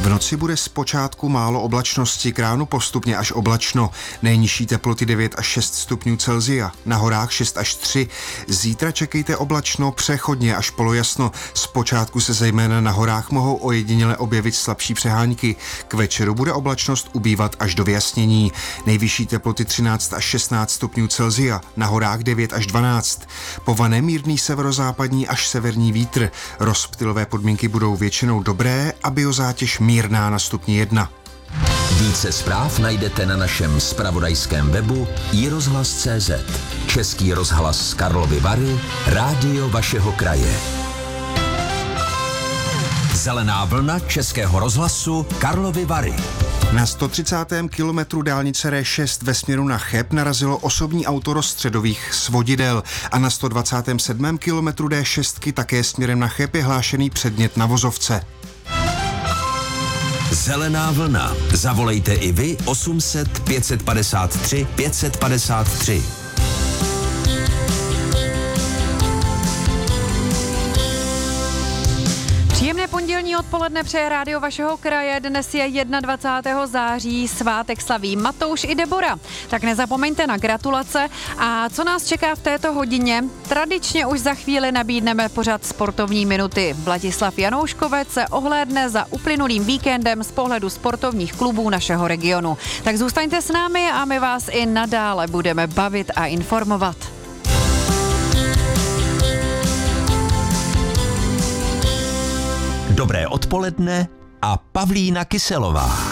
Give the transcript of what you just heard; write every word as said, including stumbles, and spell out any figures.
V noci bude zpočátku málo oblačnosti, k ránu postupně až oblačno. Nejnižší teploty devět až šest stupňů Celsia, na horách šest až tři. Zítra čekejte oblačno, přechodně až polojasno. Zpočátku se zejména na horách mohou ojediněle objevit slabší přehánky. K večeru bude oblačnost ubývat až do vyjasnění. Nejvyšší teploty třináct až šestnáct stupňů Celsia, na horách devět až dvanáct. Povane mírný severozápadní až severní vítr. Rozptylové podmínky budou většinou dobré a biozátěž mírná na stupni jedna. Více zpráv najdete na našem zpravodajském webu i rozhlas tečka cé zet. Český rozhlas z Karlovy Vary, rádio vašeho kraje. Zelená vlna Českého rozhlasu Karlovy Vary. Na sto třicátém kilometru dálnice R šest ve směru na Cheb narazilo osobní auto rozstředových svodidel a na sto dvacátém sedmém kilometru D šest také směrem na Cheb je hlášený předmět na vozovce. Zelená vlna. Zavolejte i vy osm set pět padesát tři pět padesát tři. Příjemné pondělní odpoledne přeje rádio vašeho kraje. Dnes je dvacátého prvního září, svátek slaví Matouš i Debora. Tak nezapomeňte na gratulace. A co nás čeká v této hodině? Tradičně už za chvíli nabídneme pořad Sportovní minuty. Vladislav Janouškovec se ohlédne za uplynulým víkendem z pohledu sportovních klubů našeho regionu. Tak zůstaňte s námi a my vás i nadále budeme bavit a informovat. Dobré odpoledne a Pavlína Kyselová.